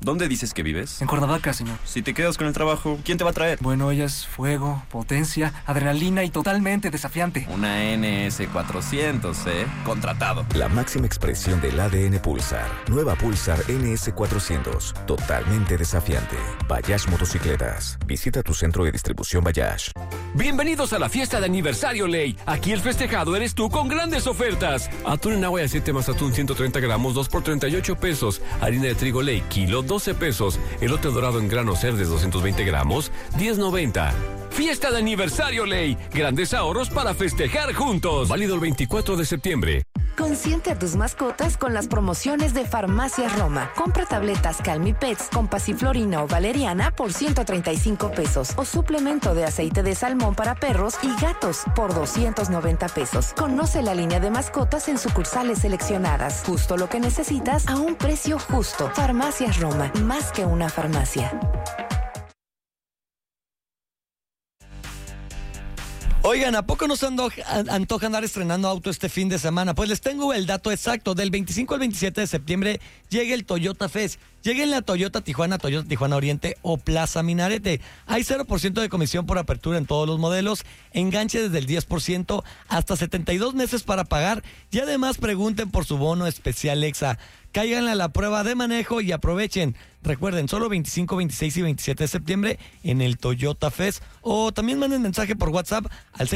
¿Dónde dices que vives? En Cuernavaca, señor. Si te quedas con el trabajo, ¿quién te va a traer? Bueno, ella es fuego, potencia, adrenalina y totalmente desafiante. Una NS400, Contratado. La máxima expresión del ADN Pulsar. Nueva Pulsar NS400. Totalmente desafiante. Bayash Motocicletas. Visita tu centro de distribución Bayash. Bienvenidos a la fiesta de aniversario Ley. Aquí el festejado eres tú con grandes ofertas. Atún en agua de 7 más atún 130 gramos, 2 por 38 pesos. Harina de trigo Ley, kilo, 12 pesos. Elote dorado en grano Cerdes, 220 gramos, 10.90. Fiesta de aniversario Ley. Grandes ahorros para festejar juntos. Válido el 24 de septiembre. Consiente a tus mascotas con las promociones de Farmacias Roma. Compra tabletas Calmipets con pasiflorina o valeriana por 135 pesos o suplemento de aceite de salmón para perros y gatos por 290 pesos. Conoce la línea de mascotas en sucursales seleccionadas. Justo lo que necesitas a un precio justo. Farmacias Roma, más que una farmacia. Oigan, ¿a poco nos antoja andar estrenando auto este fin de semana? Pues les tengo el dato exacto. Del 25 al 27 de septiembre llega el Toyota Fest. Lleguen a Toyota Tijuana Oriente o Plaza Minarete. Hay 0% de comisión por apertura en todos los modelos, enganche desde el 10%, hasta 72 meses para pagar y además pregunten por su bono especial Exa. Cáiganle a la prueba de manejo y aprovechen. Recuerden, solo 25, 26 y 27 de septiembre en el Toyota Fest. O también manden mensaje por WhatsApp al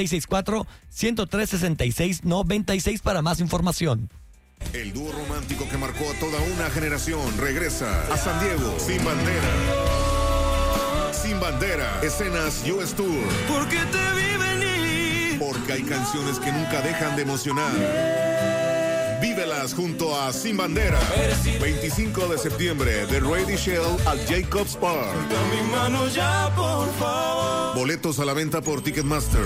664-103-6696 para más información. El dúo romántico que marcó a toda una generación regresa a San Diego sin bandera. Sin bandera, escenas US Tour. Porque te vi venir. Porque hay canciones que nunca dejan de emocionar. Vívelas junto a Sin Bandera. 25 de septiembre de Ready Shell al Jacobs Park. Mi mano ya, por favor. Boletos a la venta por Ticketmaster.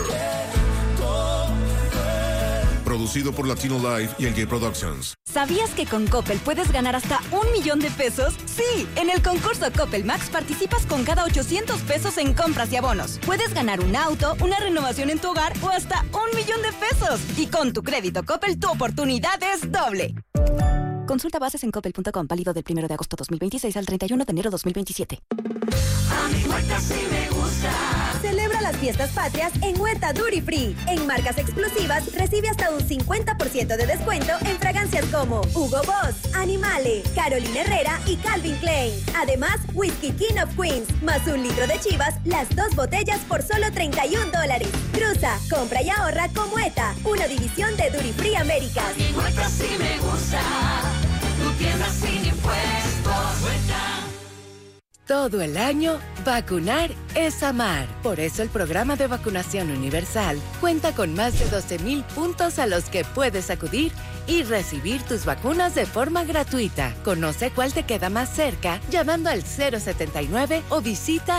Producido por Latino Live y LJ Productions. ¿Sabías que con Coppel puedes ganar hasta 1,000,000 de pesos? Sí, en el concurso Coppel Max participas con cada 800 pesos en compras y abonos. Puedes ganar un auto, una renovación en tu hogar o hasta 1,000,000 de pesos. Y con tu crédito Coppel, tu oportunidad es doble. Consulta bases en coppel.com, válido del 1 de agosto 2026 al 31 de enero 2027. A mi Huerta sí me gusta. Celebra las fiestas patrias en Huerta Duty Free. En marcas exclusivas recibe hasta un 50% de descuento en fragancias como Hugo Boss, Animale, Carolina Herrera y Calvin Klein. Además, Whisky King of Queens, más 1 litro de Chivas, las 2 botellas por solo $31. Cruza, compra y ahorra con Huerta, una división de Duty Free Américas. A mi Huerta sí me gusta. Tu tienda sin impuestos. Huerta. Todo el año, vacunar es amar. Por eso el programa de vacunación universal cuenta con más de 12,000 puntos a los que puedes acudir y recibir tus vacunas de forma gratuita. Conoce cuál te queda más cerca llamando al 079 o visita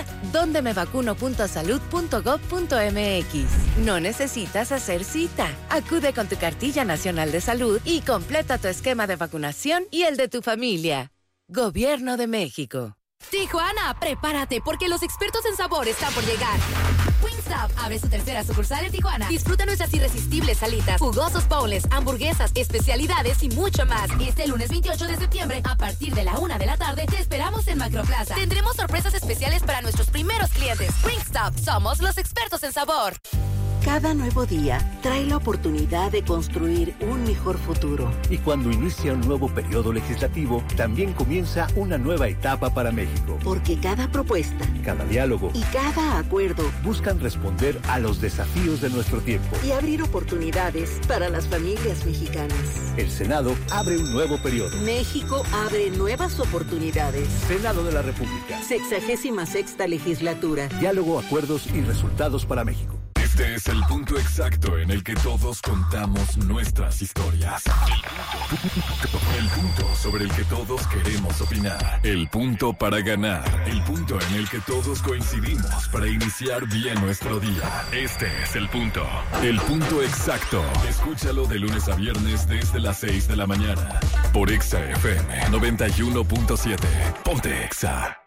dondemevacuno.salud.gov.mx. No necesitas hacer cita. Acude con tu cartilla nacional de salud y completa tu esquema de vacunación y el de tu familia. Gobierno de México. Tijuana, prepárate porque los expertos en sabor están por llegar. Wingstop abre su tercera sucursal en Tijuana. Disfruta nuestras irresistibles salitas, jugosos bowls, hamburguesas, especialidades y mucho más. Este lunes 28 de septiembre, a partir de la 1 de la tarde, te esperamos en Macroplaza. Tendremos sorpresas especiales para nuestros primeros clientes. Wingstop, somos los expertos en sabor. Cada nuevo día trae la oportunidad de construir un mejor futuro. Y cuando inicia un nuevo periodo legislativo, también comienza una nueva etapa para México. Porque cada propuesta, cada diálogo y cada acuerdo buscan responder a los desafíos de nuestro tiempo y abrir oportunidades para las familias mexicanas. El Senado abre un nuevo periodo. México abre nuevas oportunidades. Senado de la República. 66ª legislatura. Diálogo, acuerdos y resultados para México. Este es el punto exacto en el que todos contamos nuestras historias. El punto sobre el que todos queremos opinar. El punto para ganar. El punto en el que todos coincidimos para iniciar bien nuestro día. Este es el punto. El punto exacto. Escúchalo de lunes a viernes desde las 6 de la mañana. Por Exa FM 91.7. Ponte Exa.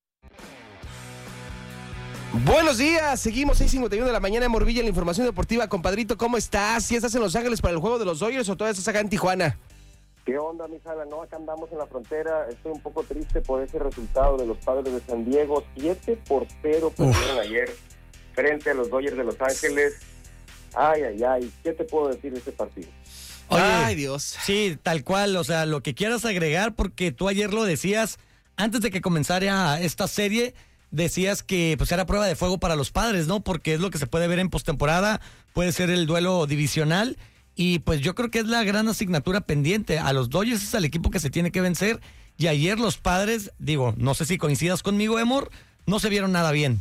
Buenos días, seguimos 6:51 de la mañana en Morvilla, en la información deportiva. Compadrito, ¿cómo estás? ¿Si estás en Los Ángeles para el juego de los Dodgers o todavía estás acá en Tijuana? ¿Qué onda, mi Jala? No, acá andamos en la frontera. Estoy un poco triste por ese resultado de los Padres de San Diego. 7-0 perdieron ayer frente a los Dodgers de Los Ángeles. Ay. ¿Qué te puedo decir de ese partido? Oye, Ay, Dios. Sí, tal cual. O sea, lo que quieras agregar, porque tú ayer lo decías, antes de que comenzara esta serie, decías que pues era prueba de fuego para los Padres, ¿no? Porque es lo que se puede ver en postemporada, puede ser el duelo divisional. Y pues yo creo que es la gran asignatura pendiente. A los Dodgers es el equipo que se tiene que vencer. Y ayer los Padres, digo, no sé si coincidas conmigo, Emor, no se vieron nada bien.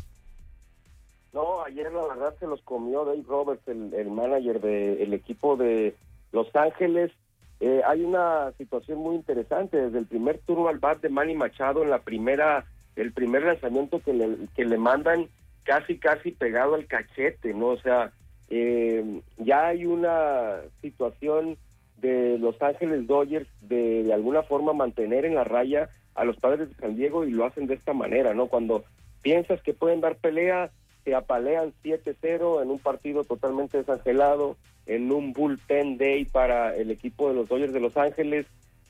No, ayer la verdad se los comió Dave Roberts, el manager del equipo de Los Ángeles. Hay una situación muy interesante. Desde el primer turno al bat de Manny Machado, el primer lanzamiento que le mandan casi pegado al cachete, ¿no? O sea, ya hay una situación de Los Ángeles Dodgers de alguna forma mantener en la raya a los Padres de San Diego, y lo hacen de esta manera, ¿no? Cuando piensas que pueden dar pelea, se apalean 7-0 en un partido totalmente desangelado, en un bullpen day para el equipo de los Dodgers de Los Ángeles,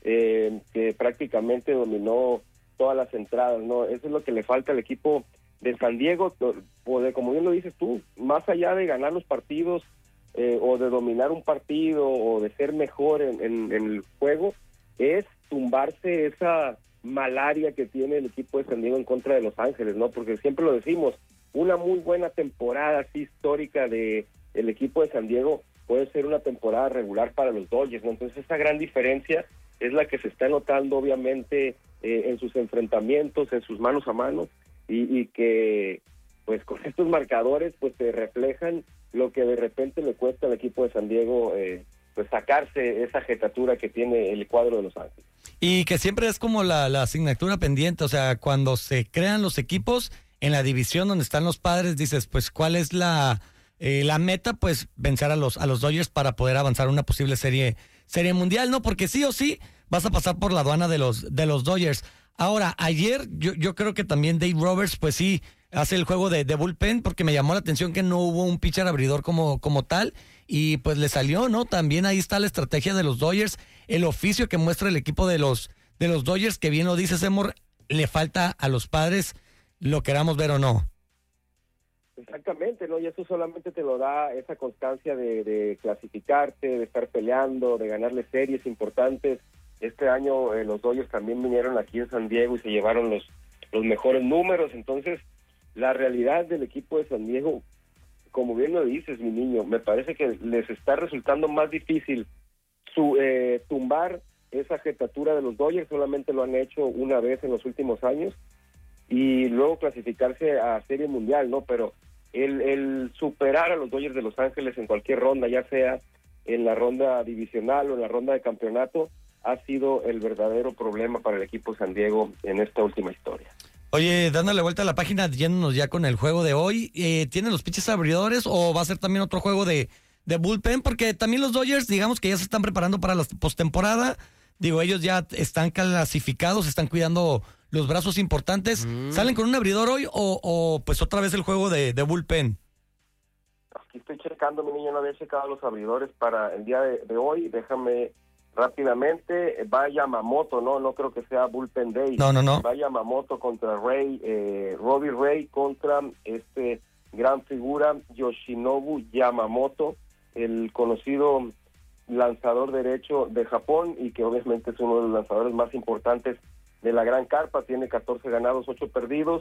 que prácticamente dominó todas las entradas, ¿no? Eso es lo que le falta al equipo de San Diego, como bien lo dices tú, más allá de ganar los partidos o de dominar un partido o de ser mejor en el juego, es tumbarse esa malaria que tiene el equipo de San Diego en contra de Los Ángeles, ¿no? Porque siempre lo decimos, una muy buena temporada así histórica de el equipo de San Diego puede ser una temporada regular para los Dodgers, ¿no? Entonces esa gran diferencia es la que se está notando obviamente en sus enfrentamientos, en sus manos a mano, y que pues con estos marcadores pues te reflejan lo que de repente le cuesta al equipo de San Diego pues sacarse esa jetatura que tiene el cuadro de Los Ángeles. Y que siempre es como la asignatura pendiente, o sea, cuando se crean los equipos en la división donde están los Padres, dices, pues, ¿cuál es la meta? Pues vencer a los Dodgers para poder avanzar a una posible serie mundial, ¿no? Porque sí o sí vas a pasar por la aduana de los Dodgers. Ahora, ayer yo creo que también Dave Roberts, pues sí, hace el juego de bullpen, porque me llamó la atención que no hubo un pitcher abridor como tal, y pues le salió, ¿no? También ahí está la estrategia de los Dodgers, el oficio que muestra el equipo de los Dodgers, que bien lo dices, Emor, le falta a los Padres, lo queramos ver o no. Exactamente, ¿no? Y eso solamente te lo da esa constancia de clasificarte, de estar peleando, de ganarle series importantes. Este año los Dodgers también vinieron aquí en San Diego y se llevaron los mejores números. Entonces, la realidad del equipo de San Diego, como bien lo dices, mi niño, me parece que les está resultando más difícil tumbar esa jetatura de los Dodgers. Solamente lo han hecho una vez en los últimos años, y luego clasificarse a Serie Mundial, ¿no? Pero el superar a los Dodgers de Los Ángeles en cualquier ronda, ya sea en la ronda divisional o en la ronda de campeonato, ha sido el verdadero problema para el equipo de San Diego en esta última historia. Oye, dándole vuelta a la página, yéndonos ya con el juego de hoy, ¿tienen los pitches abridores o va a ser también otro juego de bullpen? Porque también los Dodgers, digamos que ya se están preparando para la postemporada. Digo, ellos ya están clasificados, están cuidando los brazos importantes. ¿Salen con un abridor hoy o pues otra vez el juego de bullpen? Aquí estoy checando, mi niño, no había checado los abridores para el día de hoy. Déjame rápidamente. Va Yamamoto, no creo que sea bullpen day. No. Va Yamamoto contra Robbie Ray contra gran figura Yoshinobu Yamamoto, el conocido lanzador derecho de Japón, y que obviamente es uno de los lanzadores más importantes de la gran carpa. Tiene 14 ganados, 8 perdidos,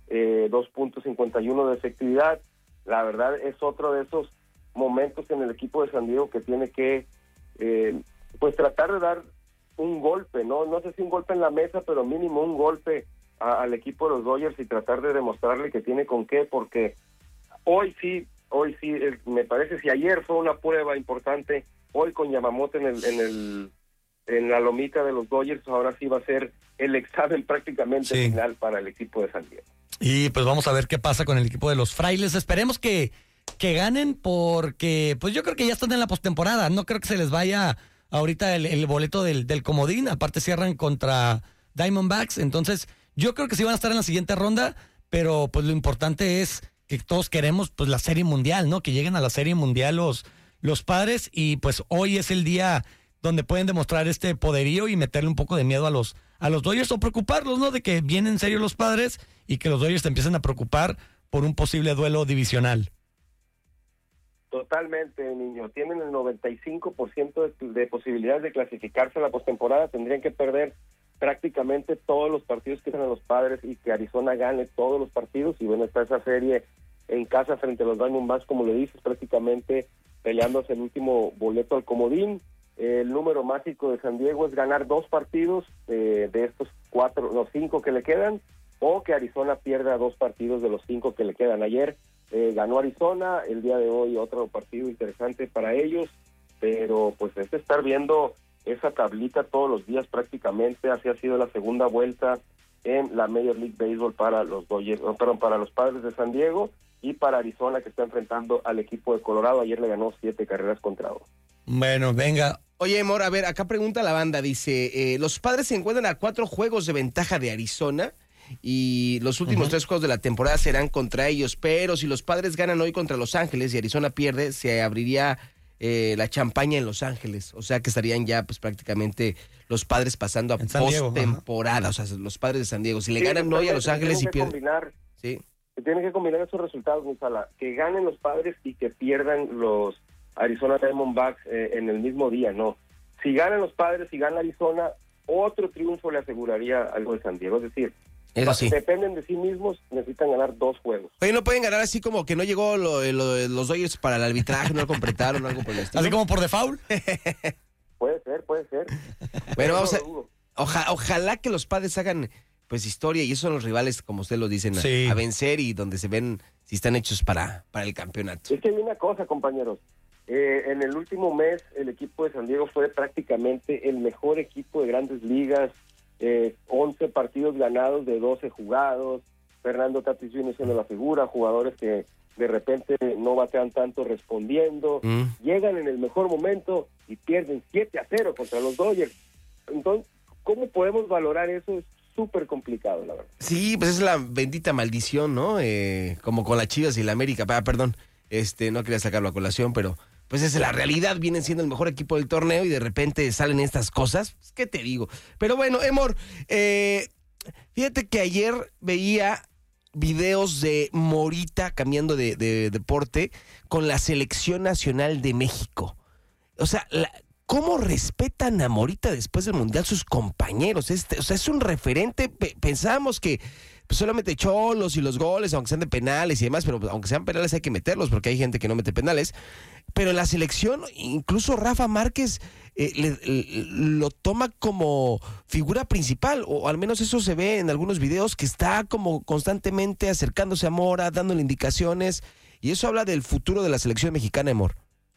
2.51 de efectividad. La verdad es otro de esos momentos en el equipo de San Diego que tiene que pues tratar de dar un golpe, no sé si un golpe en la mesa, pero mínimo un golpe al equipo de los Dodgers, y tratar de demostrarle que tiene con qué, porque hoy sí, me parece, si ayer fue una prueba importante, hoy con Yamamoto en la lomita de los Dodgers, ahora sí va a ser el examen prácticamente final para el equipo de San Diego. Y pues vamos a ver qué pasa con el equipo de los Frailes. Esperemos que ganen, porque pues yo creo que ya están en la postemporada. No creo que se les vaya ahorita el boleto del comodín. Aparte cierran contra Diamondbacks, entonces yo creo que sí van a estar en la siguiente ronda, pero pues lo importante es que todos queremos pues la Serie Mundial, ¿no? Que lleguen a la Serie Mundial los Padres, y pues hoy es el día donde pueden demostrar este poderío y meterle un poco de miedo a los Dodgers o preocuparlos, ¿no? De que vienen en serio los Padres y que los Dodgers te empiecen a preocupar por un posible duelo divisional. Totalmente, niño. Tienen el 95% de posibilidades de clasificarse a la postemporada. Tendrían que perder prácticamente todos los partidos que tienen los Padres y que Arizona gane todos los partidos. Y bueno, está esa serie en casa frente a los Diamondbacks, como le dices, prácticamente peleándose el último boleto al comodín. El número mágico de San Diego es ganar 2 partidos de estos 5 que le quedan, o que Arizona pierda 2 partidos de los 5 que le quedan. Ayer ganó Arizona, el día de hoy otro partido interesante para ellos, pero pues es estar viendo esa tablita todos los días prácticamente. Así ha sido la segunda vuelta en la Major League Baseball para los para los Padres de San Diego y para Arizona, que está enfrentando al equipo de Colorado. Ayer le ganó 7 carreras contra 2. Bueno, venga. Oye, Emor, a ver, acá pregunta la banda, dice, los Padres se encuentran a 4 juegos de ventaja de Arizona y los últimos 3 juegos de la temporada serán contra ellos, pero si los Padres ganan hoy contra Los Ángeles y Arizona pierde, se abriría la champaña en Los Ángeles, o sea que estarían ya pues prácticamente los Padres pasando a postemporada, o sea, los Padres de San Diego, si le ganan hoy a Los Ángeles y pierden. Se tienen que combinar esos resultados, Gonzala, que ganen los Padres y que pierdan los Arizona Diamondbacks en el mismo día, no. Si ganan los Padres y gana Arizona, otro triunfo le aseguraría algo de San Diego, es decir, dependen de sí mismos, necesitan ganar 2 juegos. Oye, ¿no pueden ganar así como que no llegó los Dodgers para el arbitraje, no lo completaron, algo por el estilo? ¿Así como por default? Puede ser. Bueno, vamos ojalá que los Padres hagan pues historia, y esos son los rivales, como usted lo dicen, a vencer y donde se ven si están hechos para el campeonato. Es que hay una cosa, compañeros. En el último mes, el equipo de San Diego fue prácticamente el mejor equipo de Grandes Ligas. 11 partidos ganados de 12 jugados. Fernando Tatis Jr. siendo la figura, jugadores que de repente no batean tanto respondiendo. Llegan en el mejor momento y pierden 7-0 contra los Dodgers. Entonces, ¿cómo podemos valorar eso? Es súper complicado, la verdad. Sí, pues es la bendita maldición, ¿no? Como con las Chivas y la América. Perdón, no quería sacarlo a colación, pero pues es la realidad. Vienen siendo el mejor equipo del torneo y de repente salen estas cosas. Pues, ¿qué te digo? Pero bueno, Emor, fíjate que ayer veía videos de Morita cambiando de deporte con la Selección Nacional de México. O sea, ¿cómo respetan a Morita después del Mundial sus compañeros? O sea, es un referente. Pensábamos que pues, solamente Cholos y los goles, aunque sean de penales y demás, pero aunque sean penales hay que meterlos porque hay gente que no mete penales. Pero en la selección, incluso Rafa Márquez lo toma como figura principal, o al menos eso se ve en algunos videos, que está como constantemente acercándose a Mora, dándole indicaciones, y eso habla del futuro de la selección mexicana, Emor.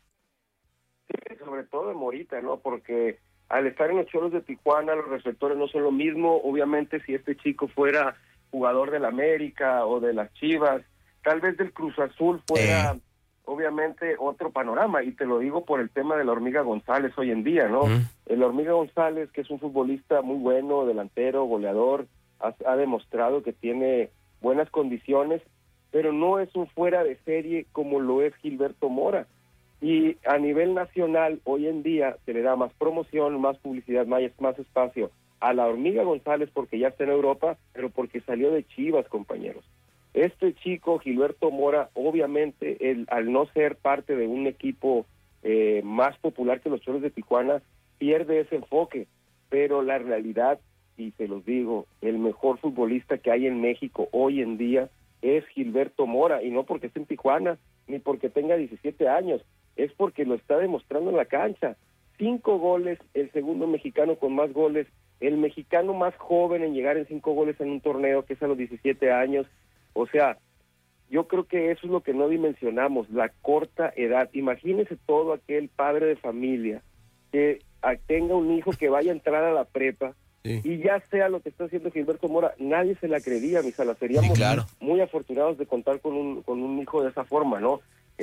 Sí, sobre todo de Morita, ¿no? Porque al estar en los Cholos de Tijuana, los reflectores no son lo mismo. Obviamente, si este chico fuera jugador del América o de las Chivas, tal vez del Cruz Azul fuera obviamente otro panorama, y te lo digo por el tema de la Hormiga González hoy en día, ¿no? El Hormiga González, que es un futbolista muy bueno, delantero, goleador, ha demostrado que tiene buenas condiciones, pero no es un fuera de serie como lo es Gilberto Mora. Y a nivel nacional, hoy en día, se le da más promoción, más publicidad, más espacio a la Hormiga González porque ya está en Europa, pero porque salió de Chivas, compañeros. Este chico, Gilberto Mora, obviamente, al no ser parte de un equipo más popular que los Cholos de Tijuana, pierde ese enfoque. Pero la realidad, y se los digo, el mejor futbolista que hay en México hoy en día es Gilberto Mora, y no porque esté en Tijuana, ni porque tenga 17 años, es porque lo está demostrando en la cancha. 5 goles, el segundo mexicano con más goles, el mexicano más joven en llegar en 5 goles en un torneo, que es a los 17 años. O sea, yo creo que eso es lo que no dimensionamos, la corta edad. Imagínese todo aquel padre de familia que tenga un hijo que vaya a entrar a la prepa y ya sea lo que está haciendo Gilberto Mora. Nadie se la creería, mi Sala. Seríamos muy afortunados de contar con un hijo de esa forma, ¿no?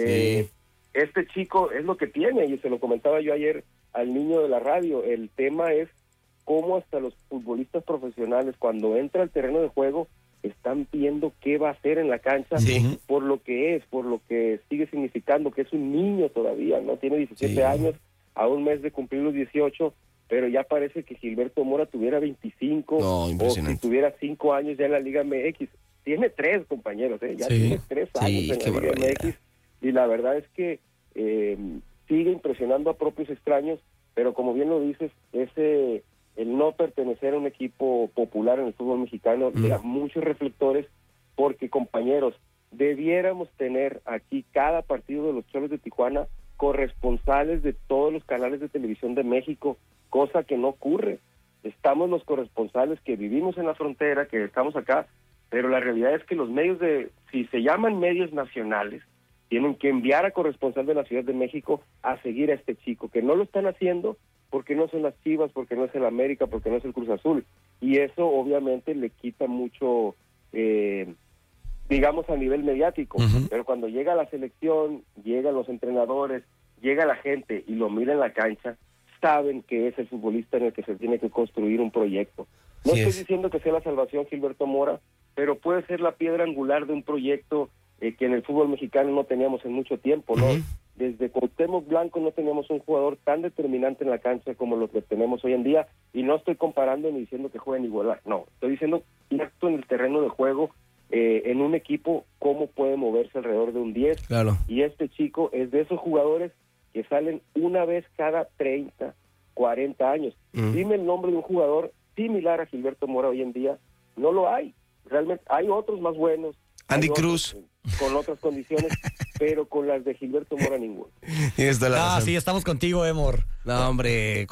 Este chico es lo que tiene, y se lo comentaba yo ayer al niño de la radio. El tema es cómo hasta los futbolistas profesionales, cuando entra al terreno de juego, están viendo qué va a hacer en la cancha por lo que es, por lo que sigue significando, que es un niño todavía, ¿no? Tiene 17 años, a un mes de cumplir los 18, pero ya parece que Gilberto Mora tuviera 25 o si tuviera 5 años ya en la Liga MX. Tiene 3, compañeros, ya tiene 3 años en la Liga MX, y la verdad es que sigue impresionando a propios extraños, pero como bien lo dices, el no pertenecer a un equipo popular en el fútbol mexicano le da muchos reflectores, porque, compañeros, debiéramos tener aquí cada partido de los Cholos de Tijuana corresponsales de todos los canales de televisión de México, cosa que no ocurre. Estamos los corresponsales que vivimos en la frontera, que estamos acá, pero la realidad es que los medios si se llaman medios nacionales, tienen que enviar a corresponsal de la Ciudad de México a seguir a este chico, que no lo están haciendo porque no son las Chivas, porque no es el América, porque no es el Cruz Azul, y eso obviamente le quita mucho, digamos, a nivel mediático, pero cuando llega la selección, llegan los entrenadores, llega la gente y lo mira en la cancha, saben que es el futbolista en el que se tiene que construir un proyecto. No estoy diciendo que sea la salvación Gilberto Mora, pero puede ser la piedra angular de un proyecto que en el fútbol mexicano no teníamos en mucho tiempo, ¿no? Desde Cuauhtémoc Blanco no teníamos un jugador tan determinante en la cancha como lo que tenemos hoy en día, y no estoy comparando ni diciendo que jueguen igual, no, estoy diciendo directo en el terreno de juego, en un equipo, cómo puede moverse alrededor de un 10, y este chico es de esos jugadores que salen una vez cada 30, 40 años. Dime el nombre de un jugador similar a Gilberto Mora hoy en día, no lo hay. Realmente hay otros más buenos. Andy Cruz. Con otras condiciones, pero con las de Gilberto Mora ninguno. Sí, estamos contigo, Emor. No, hombre,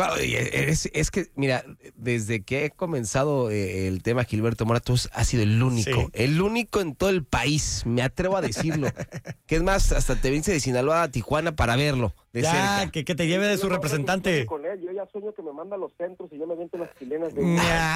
es que, mira, desde que he comenzado el tema Gilberto Mora, tú has sido el único en todo el país, me atrevo a decirlo. Que es más, hasta te viniste de Sinaloa a Tijuana para verlo de cerca. Que te lleve de su representante. Con él. Yo ya sueño que me manda a los centros y yo me aviento las chilenas de...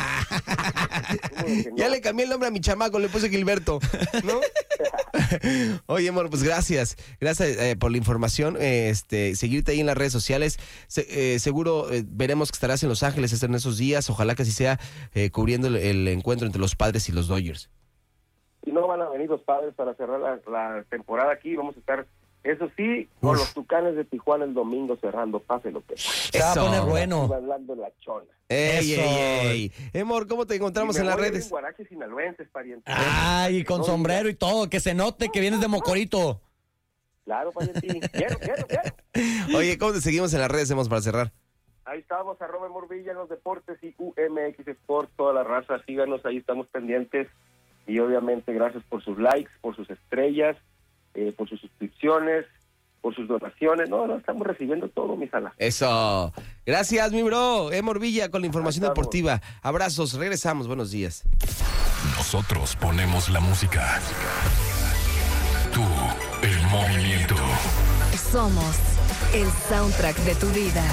Ya le cambié el nombre a mi chamaco, le puse Gilberto, ¿no? Oye, amor, pues gracias por la información, seguirte ahí en las redes sociales, seguro veremos que estarás en Los Ángeles en esos días, ojalá que así sea, cubriendo el encuentro entre los Padres y los Dodgers. Y no van a venir los Padres para cerrar la temporada aquí, vamos a estar, eso sí, con los Tucanes de Tijuana el domingo cerrando, pase lo que pase. Se va a poner bueno. Hablando la chona. Ey. Emor, ¿cómo te encontramos en las redes? Guaraches sinaloenses, pariente. Ay, con sombrero y todo, que se note que vienes de Mocorito. Claro, pariente. Quiero. Oye, ¿cómo te seguimos en las redes, Emor, para cerrar? Ahí estamos, @Morvilla en los deportes y UMX Sports, toda la raza, síganos, ahí estamos pendientes. Y obviamente gracias por sus likes, por sus estrellas, por sus suscripciones, por sus donaciones. No, estamos recibiendo todo, mi sala. Eso. Gracias, mi bro. Emor Villa con la información deportiva. Abrazos, regresamos, buenos días. Nosotros ponemos la música. Tú, el movimiento. Somos el soundtrack de tu vida.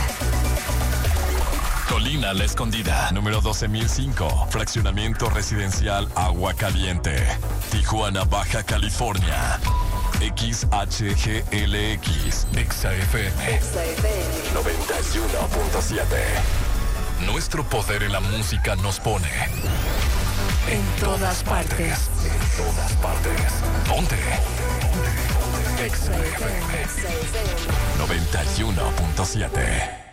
Colina La Escondida, número 12005, fraccionamiento residencial Agua Caliente, Tijuana, Baja California. XHGLX, XFM 91.7. Nuestro poder en la música nos pone en todas partes. En todas partes. ¿Dónde? XFM 91.7.